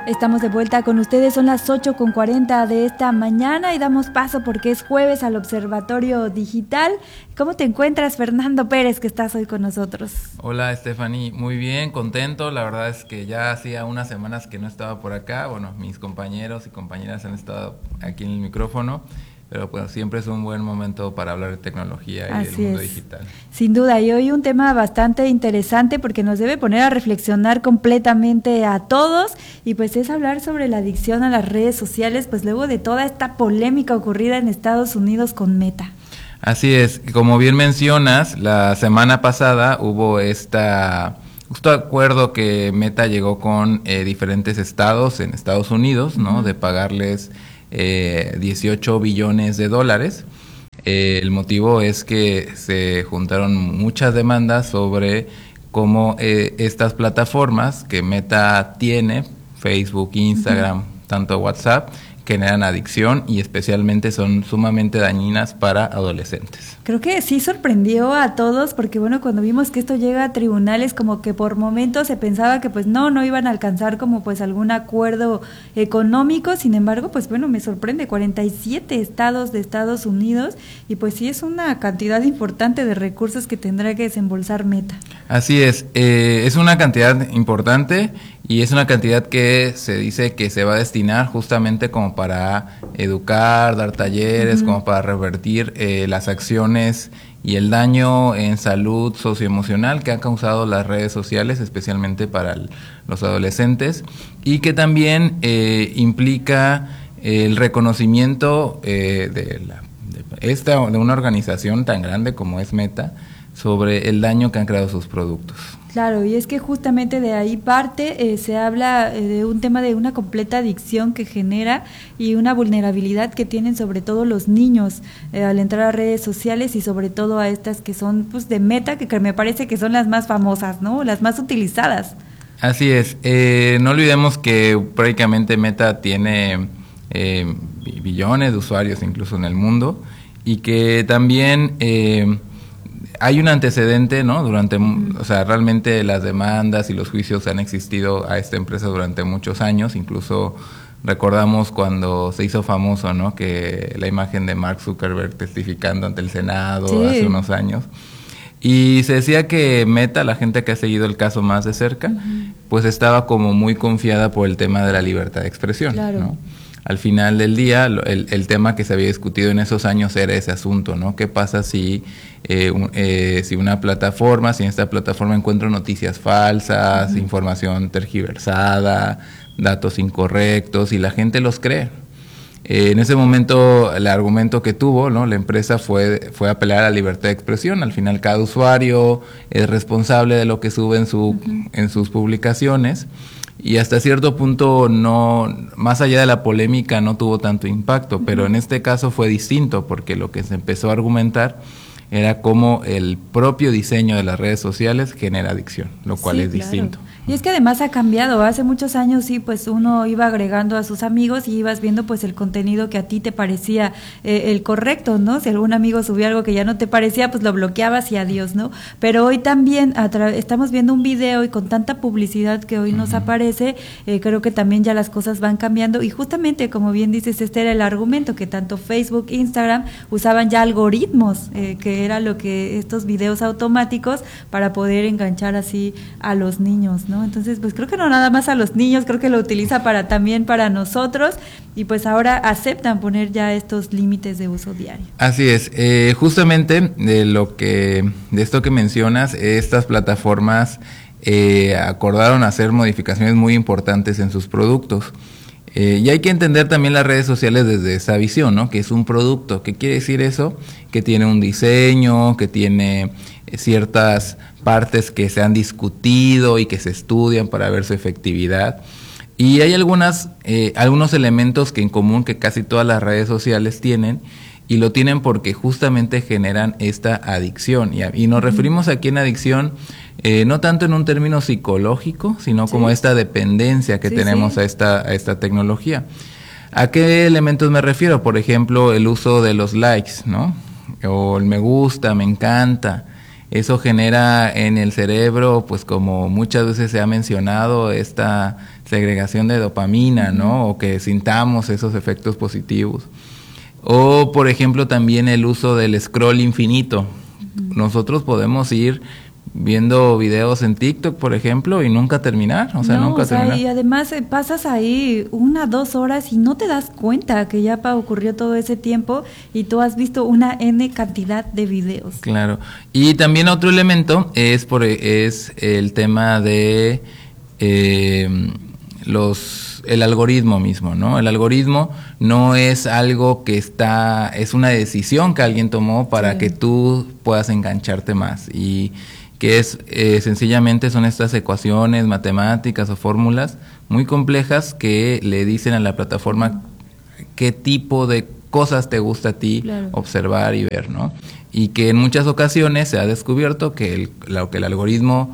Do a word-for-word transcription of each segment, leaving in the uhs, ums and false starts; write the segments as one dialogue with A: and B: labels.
A: Estamos de vuelta con ustedes, son las ocho con cuarenta de esta mañana y damos paso porque es jueves al Observatorio Digital. ¿Cómo te encuentras, Fernando Pérez, que estás hoy con nosotros?
B: Hola, Stephanie, muy bien, contento. La verdad es que ya hacía unas semanas que no estaba por acá. Bueno, mis compañeros y compañeras han estado aquí en el micrófono, pero pues siempre es un buen momento para hablar de tecnología y
A: Así
B: del mundo
A: es.
B: digital.
A: Sin duda, y hoy un tema bastante interesante porque nos debe poner a reflexionar completamente a todos, y pues es hablar sobre la adicción a las redes sociales, pues luego de toda esta polémica ocurrida en Estados Unidos con Meta.
B: Así es, como bien mencionas, la semana pasada hubo esta justo acuerdo que Meta llegó con eh, diferentes estados en Estados Unidos, ¿no? Uh-huh. De pagarles eh, dieciocho billones de dólares. Eh, el motivo es que se juntaron muchas demandas sobre cómo eh, estas plataformas que Meta tiene, Facebook, Instagram, uh-huh. tanto WhatsApp, generan adicción y especialmente son sumamente dañinas para adolescentes.
A: Creo que sí sorprendió a todos porque bueno, cuando vimos que esto llega a tribunales, como que por momentos se pensaba que pues no, no iban a alcanzar como pues algún acuerdo económico. Sin embargo, pues bueno, me sorprende, cuarenta y siete estados de Estados Unidos, y pues sí es una cantidad importante de recursos que tendrá que desembolsar Meta.
B: Así es, eh, es una cantidad importante y es una cantidad que se dice que se va a destinar justamente como para educar, dar talleres, uh-huh. como para revertir eh, las acciones y el daño en salud socioemocional que han causado las redes sociales, especialmente para el, los adolescentes, y que también eh, implica el reconocimiento eh, de, la, de, esta, de una organización tan grande como es Meta sobre el daño que han creado sus productos.
A: Claro, y es que justamente de ahí parte, eh, se habla eh, de un tema de una completa adicción que genera y una vulnerabilidad que tienen sobre todo los niños eh, al entrar a redes sociales, y sobre todo a estas que son pues de Meta, que, que me parece que son las más famosas, ¿no? Las más utilizadas.
B: Así es, eh, no olvidemos que prácticamente Meta tiene eh, billones de usuarios incluso en el mundo, y que también Eh, hay un antecedente, ¿no? Durante, mm. o sea, realmente las demandas y los juicios han existido a esta empresa durante muchos años. Incluso recordamos cuando se hizo famoso, ¿no? Que la imagen de Mark Zuckerberg testificando ante el Senado sí. hace unos años. Y se decía que Meta, la gente que ha seguido el caso más de cerca, uh-huh. pues estaba como muy confiada por el tema de la libertad de expresión, claro. ¿no? Al final del día, el, el tema que se había discutido en esos años era ese asunto, ¿no? ¿Qué pasa si, eh, un, eh, si una plataforma, si en esta plataforma encuentro noticias falsas, uh-huh. información tergiversada, datos incorrectos, y la gente los cree? Eh, en ese momento, el argumento que tuvo, ¿no? la empresa fue, fue apelar a la libertad de expresión. Al final, cada usuario es responsable de lo que sube en, su, uh-huh. en sus publicaciones. Y hasta cierto punto, no, más allá de la polémica, no tuvo tanto impacto, pero en este caso fue distinto, porque lo que se empezó a argumentar era cómo el propio diseño de las redes sociales genera adicción, lo cual sí, es claro. distinto.
A: Y es que además ha cambiado. Hace muchos años sí, pues uno iba agregando a sus amigos y ibas viendo pues el contenido que a ti te parecía eh, el correcto, ¿no? Si algún amigo subía algo que ya no te parecía, pues lo bloqueabas y adiós, ¿no? Pero hoy también a tra- estamos viendo un video, y con tanta publicidad que hoy uh-huh. nos aparece, eh, creo que también ya las cosas van cambiando. Y justamente, como bien dices, este era el argumento, que tanto Facebook e Instagram usaban ya algoritmos, eh, que era lo que estos videos automáticos para poder enganchar así a los niños, ¿no? Entonces, pues creo que no nada más a los niños, creo que lo utiliza para también para nosotros, y pues ahora aceptan poner ya estos límites de uso diario.
B: Así es, eh, justamente de lo que de esto que mencionas, estas plataformas eh, acordaron hacer modificaciones muy importantes en sus productos. Eh, y hay que entender también las redes sociales desde esa visión, ¿no? Que es un producto. ¿Qué quiere decir eso? Que tiene un diseño, que tiene ciertas partes que se han discutido y que se estudian para ver su efectividad. Y hay algunas, eh, algunos elementos que en común que casi todas las redes sociales tienen, y lo tienen porque justamente generan esta adicción. Y, y nos referimos aquí en adicción eh, no tanto en un término psicológico, sino sí. como esta dependencia que sí, tenemos sí. A, esta, a esta tecnología. ¿A qué elementos me refiero? Por ejemplo, el uso de los likes, ¿no? O el me gusta, me encanta. Eso genera en el cerebro, pues como muchas veces se ha mencionado, esta segregación de dopamina, ¿no? O que sintamos esos efectos positivos. O, por ejemplo, también el uso del scroll infinito. Uh-huh. Nosotros podemos ir viendo videos en TikTok, por ejemplo, y nunca terminar, o sea,
A: no,
B: nunca
A: o sea,
B: terminar.
A: Y además eh, pasas ahí una, dos horas y no te das cuenta que ya ocurrió todo ese tiempo y tú has visto una N cantidad de videos.
B: Claro, y también otro elemento es, por, es el tema de eh, los... el algoritmo mismo, ¿no? El algoritmo no es algo que está, es una decisión que alguien tomó para sí. que tú puedas engancharte más, y que es eh, sencillamente son estas ecuaciones matemáticas o fórmulas muy complejas que le dicen a la plataforma qué tipo de cosas te gusta a ti claro. observar y ver, ¿no? Y que en muchas ocasiones se ha descubierto que el, lo que el algoritmo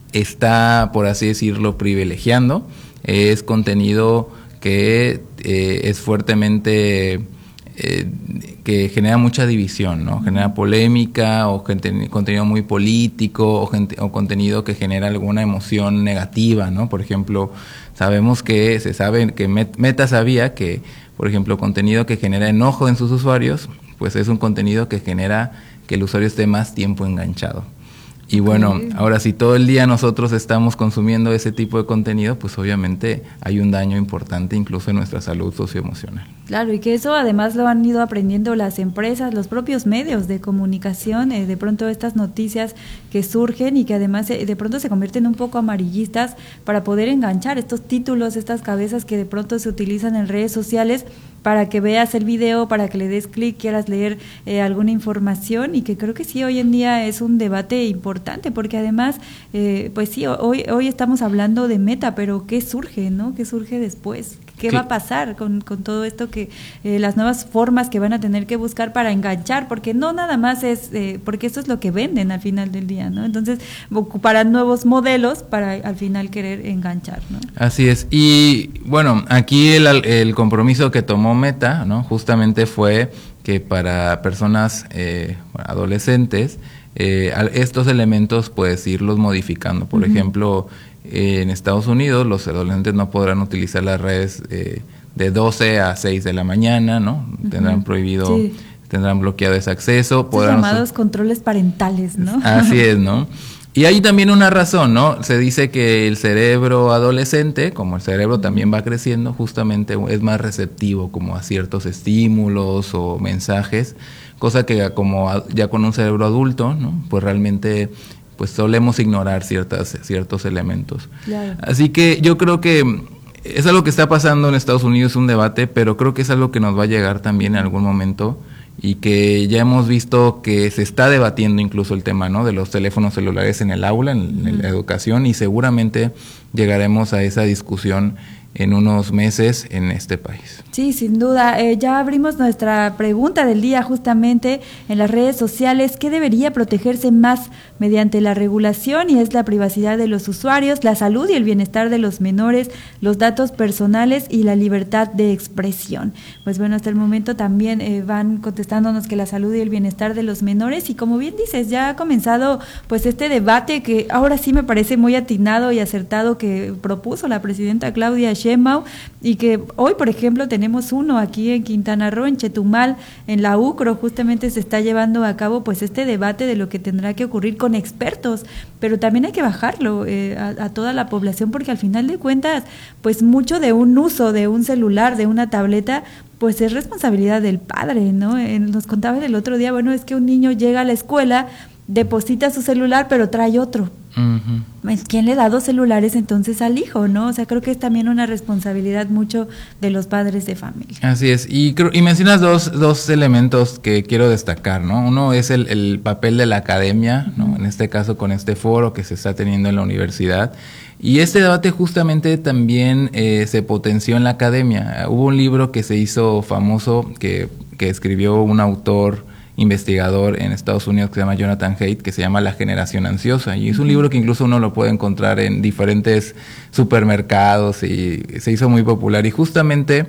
B: está, por así decirlo, privilegiando es contenido que eh, es fuertemente... Eh, que genera mucha división, ¿no? Genera polémica o gente, contenido muy político o, gente, o contenido que genera alguna emoción negativa, ¿no? Por ejemplo, sabemos que se sabe que Meta sabía que, por ejemplo, contenido que genera enojo en sus usuarios, pues es un contenido que genera que el usuario esté más tiempo enganchado. Y bueno, okay. ahora si todo el día nosotros estamos consumiendo ese tipo de contenido, pues obviamente hay un daño importante incluso en nuestra salud socioemocional.
A: Claro, y que eso además lo han ido aprendiendo las empresas, los propios medios de comunicación, eh, de pronto estas noticias que surgen y que además eh, de pronto se convierten un poco amarillistas para poder enganchar estos títulos, estas cabezas que de pronto se utilizan en redes sociales para que veas el video, para que le des clic, quieras leer eh, alguna información, y que creo que sí, hoy en día es un debate importante, porque además, eh, pues sí, hoy hoy estamos hablando de Meta, pero ¿qué surge, no? ¿Qué surge después? ¿Qué, ¿Qué? va a pasar con, con todo esto, que eh, las nuevas formas que van a tener que buscar para enganchar? Porque no nada más es, eh, porque eso es lo que venden al final del día, ¿no? Entonces, ocuparán nuevos modelos para al final querer enganchar, ¿no?
B: Así es, y bueno, aquí el, el compromiso que tomó Meta, ¿no? Justamente fue que para personas eh, adolescentes, eh, estos elementos puedes irlos modificando. Por uh-huh. ejemplo, eh, en Estados Unidos los adolescentes no podrán utilizar las redes eh, de doce a seis de la mañana, ¿no? Uh-huh. Tendrán prohibido, sí. tendrán bloqueado ese acceso.
A: Los llamados controles parentales, ¿no?
B: Así es, ¿no? Y hay también una razón, ¿no? Se dice que el cerebro adolescente, como el cerebro también va creciendo, justamente es más receptivo como a ciertos estímulos o mensajes, cosa que como ya con un cerebro adulto, ¿no? Pues realmente pues solemos ignorar ciertas, ciertos elementos. Claro. Así que yo creo que es algo que está pasando en Estados Unidos, un debate, pero creo que es algo que nos va a llegar también en algún momento, y que ya hemos visto que se está debatiendo incluso el tema, ¿no? De los teléfonos celulares en el aula, en, en la educación, y seguramente llegaremos a esa discusión en unos meses en este país.
A: Sí, sin duda. Eh, ya abrimos nuestra pregunta del día justamente en las redes sociales. ¿Qué debería protegerse más mediante la regulación? Y es la privacidad de los usuarios, la salud y el bienestar de los menores, los datos personales y la libertad de expresión. Pues bueno, hasta el momento también eh, van contestándonos que la salud y el bienestar de los menores, y como bien dices, ya ha comenzado pues este debate que ahora sí me parece muy atinado y acertado que propuso la presidenta Claudia Sheinbaum, y que hoy, por ejemplo, tenemos uno aquí en Quintana Roo, en Chetumal, en la UCRO, justamente se está llevando a cabo pues este debate de lo que tendrá que ocurrir con expertos, pero también hay que bajarlo eh, a, a toda la población, porque al final de cuentas, pues mucho de un uso de un celular, de una tableta, pues es responsabilidad del padre, ¿no? Eh, nos contaban el otro día, bueno, es que un niño llega a la escuela, deposita su celular, pero trae otro. Uh-huh. ¿Quién le da dos celulares entonces al hijo, no? O sea, creo que es también una responsabilidad mucho de los padres de familia.
B: Así es, y, y mencionas dos, dos elementos que quiero destacar, ¿no? Uno es el, el papel de la academia, ¿no? Uh-huh. En este caso con este foro que se está teniendo en la universidad. Y este debate justamente también eh, se potenció en la academia. Hubo un libro que se hizo famoso que, que escribió un autor investigador en Estados Unidos que se llama Jonathan Haidt, que se llama La Generación Ansiosa, y es un libro que incluso uno lo puede encontrar en diferentes supermercados y se hizo muy popular, y justamente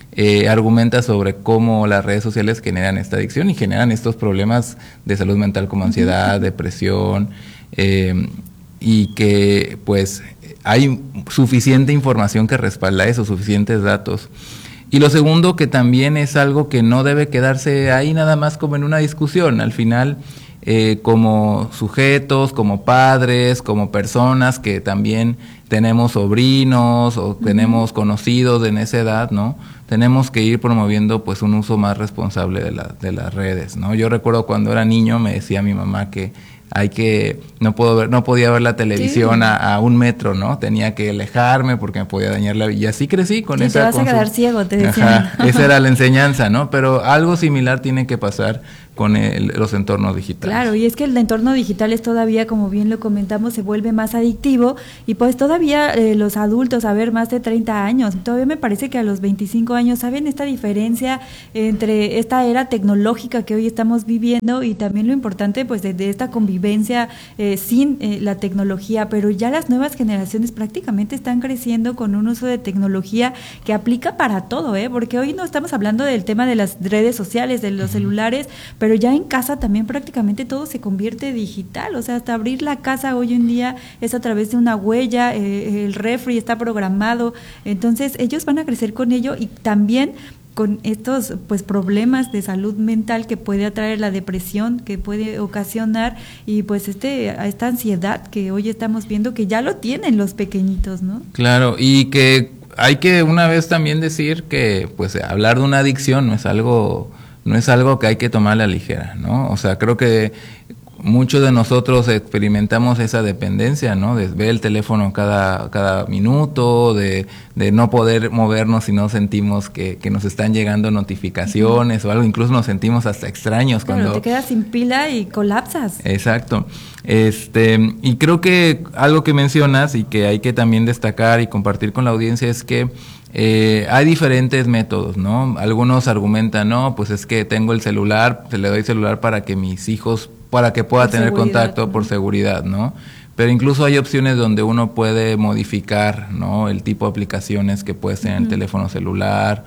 B: eh, argumenta sobre cómo las redes sociales generan esta adicción y generan estos problemas de salud mental como ansiedad, depresión, eh, y que pues hay suficiente información que respalda eso, suficientes datos. Y lo segundo, que también es algo que no debe quedarse ahí nada más como en una discusión. Al final, eh, como sujetos, como padres, como personas que también tenemos sobrinos o uh-huh. tenemos conocidos en esa edad, ¿no? Tenemos que ir promoviendo pues un uso más responsable de, la, de las redes, ¿no? Yo recuerdo cuando era niño me decía mi mamá que hay que, no puedo ver, no podía ver la televisión sí. a, a un metro, ¿no? Tenía que alejarme porque me podía dañar la vida. Y así crecí con
A: sí,
B: esa...
A: te vas a quedar
B: su...
A: ciego, te decían.
B: Ajá, esa era la enseñanza, ¿no? Pero algo similar tiene que pasar con el, los entornos digitales.
A: Claro, y es que el entorno digital es todavía, como bien lo comentamos, se vuelve más adictivo y pues todavía eh, los adultos, a ver, más de treinta años, todavía me parece que a los veinticinco años saben esta diferencia entre esta era tecnológica que hoy estamos viviendo y también lo importante pues de, de esta convivencia eh, sin eh, la tecnología, pero ya las nuevas generaciones prácticamente están creciendo con un uso de tecnología que aplica para todo, ¿eh? Porque hoy no estamos hablando del tema de las redes sociales, de los celulares, pero ya en casa también prácticamente todo se convierte digital, o sea, hasta abrir la casa hoy en día es a través de una huella, eh, el refri está programado, entonces ellos van a crecer con ello y también con estos pues problemas de salud mental que puede atraer la depresión, que puede ocasionar y pues este esta ansiedad que hoy estamos viendo que ya lo tienen los pequeñitos, ¿no?
B: Claro, y que hay que una vez también decir que pues hablar de una adicción no es algo no es algo que hay que tomar a la ligera, ¿no? O sea, creo que muchos de nosotros experimentamos esa dependencia, ¿no? De ver el teléfono cada, cada minuto, de, de no poder movernos si no sentimos que, que nos están llegando notificaciones uh-huh. o algo, incluso nos sentimos hasta extraños.
A: Claro,
B: cuando
A: te quedas sin pila y colapsas.
B: Exacto. Este, y creo que algo que mencionas y que hay que también destacar y compartir con la audiencia es que Eh, hay diferentes métodos, ¿no? Algunos argumentan, no, pues es que tengo el celular, se le doy celular para que mis hijos, para que pueda por tener contacto, ¿no? Por seguridad, ¿no? Pero incluso hay opciones donde uno puede modificar, ¿no? El tipo de aplicaciones que puede tener uh-huh. el teléfono celular,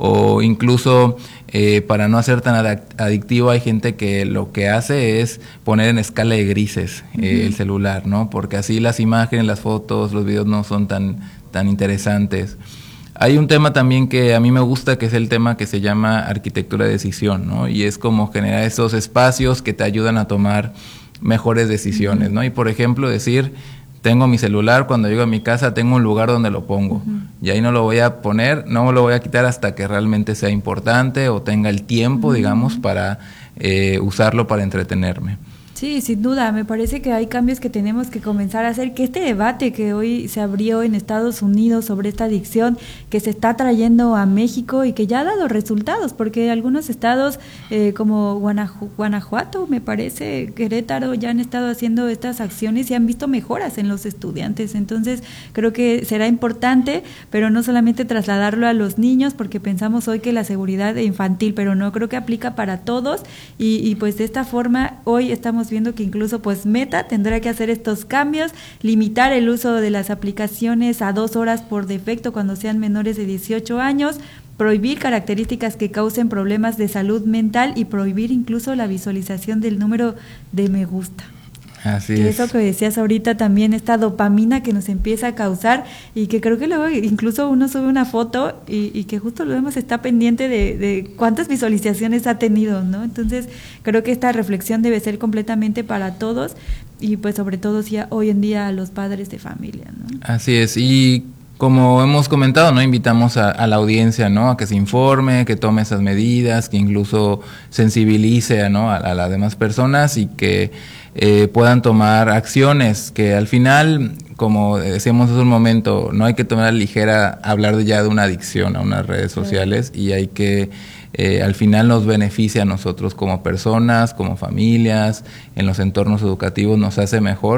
B: o incluso eh, para no ser tan adictivo hay gente que lo que hace es poner en escala de grises uh-huh. eh, el celular, ¿no? Porque así las imágenes, las fotos, los videos no son tan, tan interesantes. Hay un tema también que a mí me gusta, que es el tema que se llama arquitectura de decisión, ¿no? Y es como generar esos espacios que te ayudan a tomar mejores decisiones, ¿no? Y por ejemplo decir, tengo mi celular, cuando llego a mi casa tengo un lugar donde lo pongo, uh-huh. y ahí no lo voy a poner, no lo voy a quitar hasta que realmente sea importante o tenga el tiempo, uh-huh. digamos, para eh, usarlo para entretenerme.
A: Sí, sin duda, me parece que hay cambios que tenemos que comenzar a hacer, que este debate que hoy se abrió en Estados Unidos sobre esta adicción que se está trayendo a México y que ya ha dado resultados, porque algunos estados eh, como Guanajuato, Guanajuato, me parece, Querétaro, ya han estado haciendo estas acciones y han visto mejoras en los estudiantes, entonces creo que será importante, pero no solamente trasladarlo a los niños, porque pensamos hoy que la seguridad infantil, pero no, creo que aplica para todos y, y pues de esta forma hoy estamos viendo que incluso pues Meta tendrá que hacer estos cambios, limitar el uso de las aplicaciones a dos horas por defecto cuando sean menores de dieciocho años, prohibir características que causen problemas de salud mental y prohibir incluso la visualización del número de me gusta.
B: Así
A: que
B: es.
A: Eso que decías ahorita también, esta dopamina que nos empieza a causar y que creo que luego incluso uno sube una foto y, y que justo lo vemos, está pendiente de, de cuántas visualizaciones ha tenido, ¿no? Entonces creo que esta reflexión debe ser completamente para todos y pues sobre todo sí, hoy en día a los padres de familia, ¿no? Así
B: es, y como hemos comentado, ¿no? Invitamos a, a la audiencia, ¿no? A que se informe, que tome esas medidas, que incluso sensibilice, ¿no? A, a las demás personas y que eh, puedan tomar acciones, que al final, como decíamos hace un momento, no hay que tomar a la ligera hablar de ya de una adicción a unas redes sociales y hay que, eh, al final nos beneficia a nosotros como personas, como familias, en los entornos educativos nos hace mejor.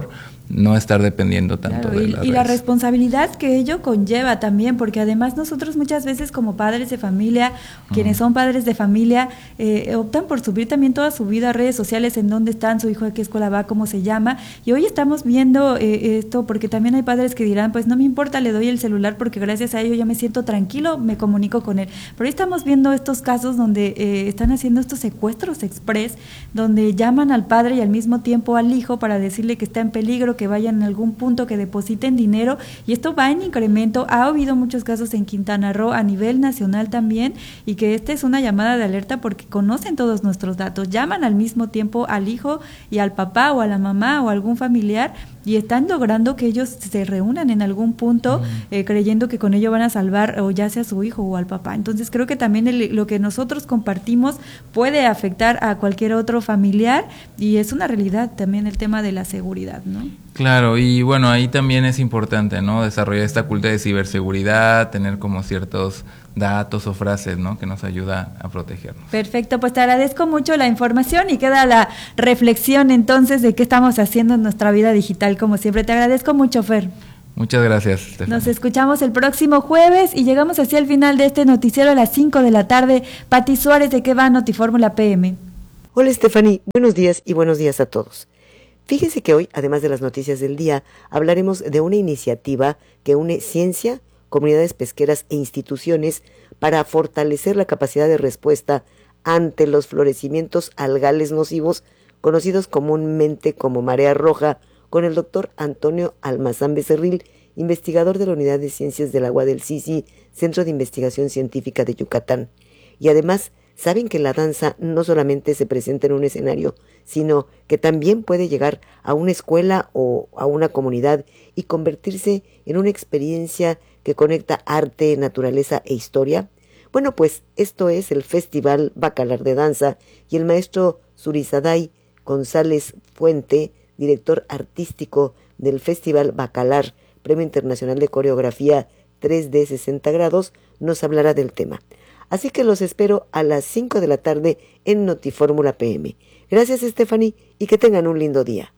B: no estar dependiendo tanto
A: claro,
B: de
A: y,
B: las
A: y la
B: redes.
A: responsabilidad que ello conlleva también, porque además nosotros muchas veces como padres de familia, uh-huh. quienes son padres de familia, eh, optan por subir también toda su vida a redes sociales, en dónde están, su hijo a qué escuela va, cómo se llama, y hoy estamos viendo eh, esto, porque también hay padres que dirán, pues no me importa, le doy el celular porque gracias a ello ya me siento tranquilo, me comunico con él, pero hoy estamos viendo estos casos donde eh, están haciendo estos secuestros express, donde llaman al padre y al mismo tiempo al hijo para decirle que está en peligro, que vayan en algún punto, que depositen dinero, y esto va en incremento. Ha habido muchos casos en Quintana Roo, a nivel nacional también, y que esta es una llamada de alerta porque conocen todos nuestros datos, llaman al mismo tiempo al hijo y al papá o a la mamá o a algún familiar, y están logrando que ellos se reúnan en algún punto, uh-huh. eh, creyendo que con ello van a salvar o ya sea a su hijo o al papá. Entonces creo que también el, lo que nosotros compartimos puede afectar a cualquier otro familiar, y es una realidad también el tema de la seguridad, ¿no?
B: Claro, y bueno, ahí también es importante, ¿no? Desarrollar esta cultura de ciberseguridad, tener como ciertos datos o frases, ¿no? Que nos ayuda a protegernos.
A: Perfecto, pues te agradezco mucho la información y queda la reflexión entonces de qué estamos haciendo en nuestra vida digital, como siempre. Te agradezco mucho, Fer.
B: Muchas gracias, Stephanie.
A: Nos escuchamos el próximo jueves y llegamos hacia el final de este noticiero a las cinco de la tarde. Pati Suárez, ¿de qué va Notifórmula P M?
C: Hola, Stephanie. Buenos días y buenos días a todos. Fíjense que hoy, además de las noticias del día, hablaremos de una iniciativa que une ciencia, comunidades pesqueras e instituciones para fortalecer la capacidad de respuesta ante los florecimientos algales nocivos, conocidos comúnmente como marea roja, con el doctor Antonio Almazán Becerril, investigador de la Unidad de Ciencias del Agua del CICI, Centro de Investigación Científica de Yucatán. Y además, saben que la danza no solamente se presenta en un escenario, sino que también puede llegar a una escuela o a una comunidad y convertirse en una experiencia que conecta arte, naturaleza e historia. Bueno, pues esto es el Festival Bacalar de Danza, y el maestro Zurizaday González Fuente, director artístico del Festival Bacalar, Premio Internacional de Coreografía tres D sesenta grados, nos hablará del tema. Así que los espero a las cinco de la tarde en Notifórmula P M. Gracias, Stephanie, y que tengan un lindo día.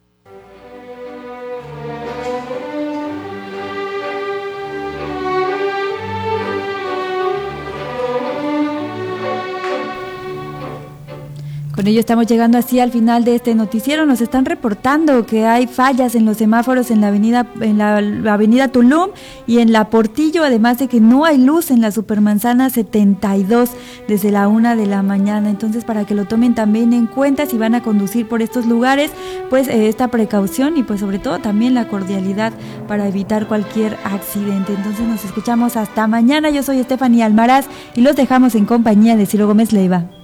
A: Con ello estamos llegando así al final de este noticiero. Nos están reportando que hay fallas en los semáforos en la avenida en la, la avenida Tulum y en la Portillo, además de que no hay luz en la Supermanzana setenta y dos desde la una de la mañana. Entonces, para que lo tomen también en cuenta si van a conducir por estos lugares, pues eh, esta precaución y pues sobre todo también la cordialidad para evitar cualquier accidente. Entonces nos escuchamos hasta mañana. Yo soy Stephanie Almaraz y los dejamos en compañía de Ciro Gómez Leiva.